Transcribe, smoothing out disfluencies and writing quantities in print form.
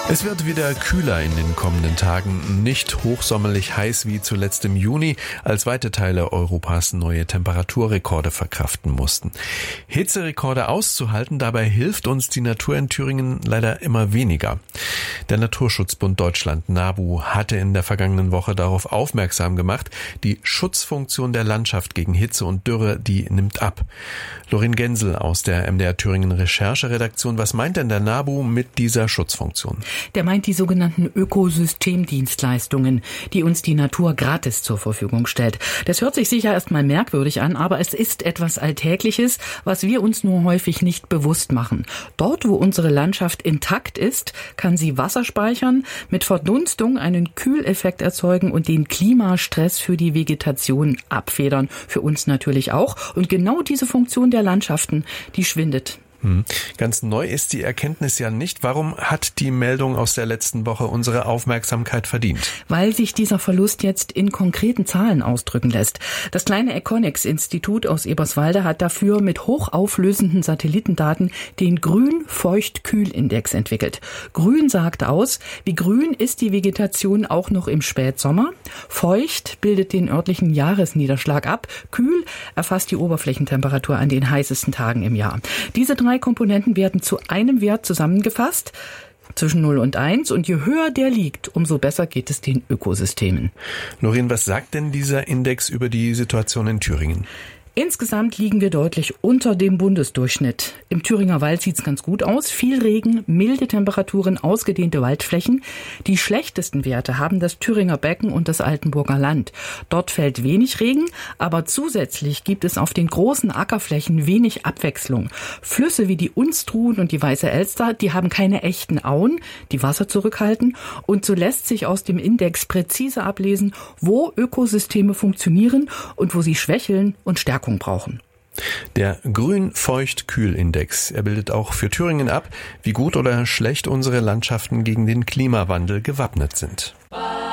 Es wird wieder kühler in den kommenden Tagen, nicht hochsommerlich heiß wie zuletzt im Juni, als weite Teile Europas neue Temperaturrekorde verkraften mussten. Hitzerekorde auszuhalten, dabei hilft uns die Natur in Thüringen leider immer weniger. Der Naturschutzbund Deutschland NABU hatte in der vergangenen Woche darauf aufmerksam gemacht, die Schutzfunktion der Landschaft gegen Hitze und Dürre, die nimmt ab. Lorin Gensel aus der MDR Thüringen Rechercheredaktion, was meint denn der NABU mit dieser Schutzfunktion? Der meint die sogenannten Ökosystemdienstleistungen, die uns die Natur gratis zur Verfügung stellt. Das hört sich sicher erstmal merkwürdig an, aber es ist etwas Alltägliches, was wir uns nur häufig nicht bewusst machen. Dort, wo unsere Landschaft intakt ist, kann sie Wasser speichern, mit Verdunstung einen Kühleffekt erzeugen und den Klimastress für die Vegetation abfedern. Für uns natürlich auch. Und genau diese Funktion der Landschaften, die schwindet. Ganz neu ist die Erkenntnis ja nicht. Warum hat die Meldung aus der letzten Woche unsere Aufmerksamkeit verdient? Weil sich dieser Verlust jetzt in konkreten Zahlen ausdrücken lässt. Das kleine Econix-Institut aus Eberswalde hat dafür mit hochauflösenden Satellitendaten den Grün-Feucht-Kühl-Index entwickelt. Grün sagt aus, wie grün ist die Vegetation auch noch im Spätsommer. Feucht bildet den örtlichen Jahresniederschlag ab. Kühl erfasst die Oberflächentemperatur an den heißesten Tagen im Jahr. Diese drei Komponenten werden zu einem Wert zusammengefasst, zwischen 0 und 1. Und je höher der liegt, umso besser geht es den Ökosystemen. Lorin, was sagt denn dieser Index über die Situation in Thüringen? Insgesamt liegen wir deutlich unter dem Bundesdurchschnitt. Im Thüringer Wald sieht's ganz gut aus. Viel Regen, milde Temperaturen, ausgedehnte Waldflächen. Die schlechtesten Werte haben das Thüringer Becken und das Altenburger Land. Dort fällt wenig Regen, aber zusätzlich gibt es auf den großen Ackerflächen wenig Abwechslung. Flüsse wie die Unstrut und die Weiße Elster, die haben keine echten Auen, die Wasser zurückhalten. Und so lässt sich aus dem Index präzise ablesen, wo Ökosysteme funktionieren und wo sie schwächeln und Stärkung brauchen. Der Grün-Feucht-Kühl-Index, er bildet auch für Thüringen ab, wie gut oder schlecht unsere Landschaften gegen den Klimawandel gewappnet sind.